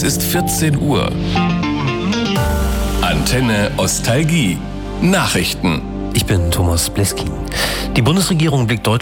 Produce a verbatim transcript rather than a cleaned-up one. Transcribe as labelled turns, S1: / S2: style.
S1: Es ist vierzehn Uhr. Antenne Ostalgie. Nachrichten.
S2: Ich bin Thomas Bleskin. Die Bundesregierung blickt